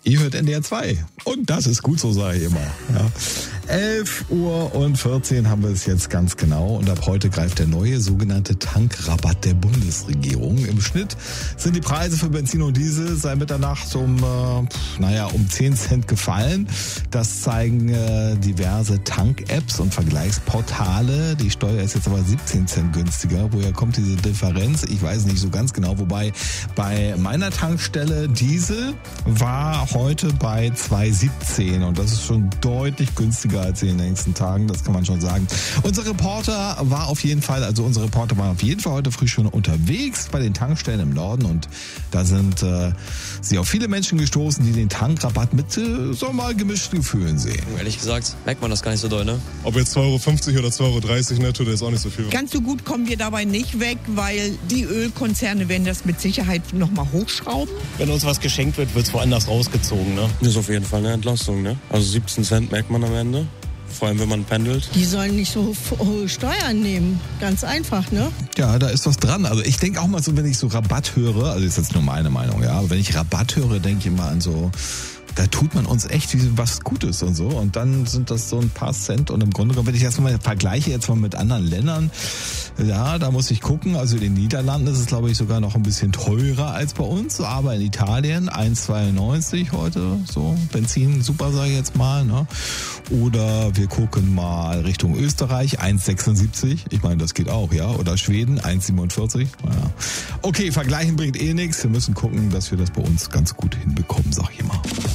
Ihr hört NDR 2 und das ist gut so, sage ich immer. Ja. 11:14 haben wir es jetzt ganz genau und ab heute greift der neue sogenannte Tankrabatt der Bundesregierung. Im Schnitt sind die Preise für Benzin und Diesel seit Mitternacht um 10 Cent gefallen. Das zeigen diverse Tank-Apps und Vergleichsportale. Die Steuer ist jetzt aber 17 Cent günstiger. Woher kommt diese Differenz? Ich weiß nicht so ganz genau. Wobei bei meiner Tankstelle Diesel war heute bei 2,17 und das ist schon deutlich günstiger als in den nächsten Tagen. Das kann man schon sagen. Unsere Reporter waren auf jeden Fall heute früh schon unterwegs bei den Tankstellen im Norden und da sind sie auf viele Menschen gestoßen, die den Tankrabatt mit gemischten Gefühlen sehen. Ehrlich gesagt, merkt man das gar nicht so doll, ne? Ob jetzt 2,50 € oder 2,30 €, ne, tut jetzt auch nicht so viel. Ganz so gut kommen wir dabei nicht weg, weil die Ölkonzerne werden das mit Sicherheit nochmal hochschrauben. Wenn uns was geschenkt wird, wird es woanders rausgezogen, ne? Das ist auf jeden Fall eine Entlastung, ne? Also 17 Cent merkt man am Ende. Vor allem, wenn man pendelt. Die sollen nicht so hohe Steuern nehmen. Ganz einfach, ne? Ja, da ist was dran. Also ich denke auch mal so, wenn ich so Rabatt höre, also ist jetzt nur meine Meinung, ja, aber wenn ich Rabatt höre, denke ich immer an so, da tut man uns echt was Gutes und so. Und dann sind das so ein paar Cent. Und im Grunde genommen, wenn ich das mal vergleiche jetzt mal mit anderen Ländern, ja, da muss ich gucken. Also in den Niederlanden ist es, glaube ich, sogar noch ein bisschen teurer als bei uns. Aber in Italien 1,92 heute, so Benzin, super, sage ich jetzt mal. Ne? Oder wir gucken mal Richtung Österreich, 1,76. Ich meine, das geht auch, ja. Oder Schweden, 1,47. Ja. Okay, vergleichen bringt eh nichts. Wir müssen gucken, dass wir das bei uns ganz gut hinbekommen, sag ich mal.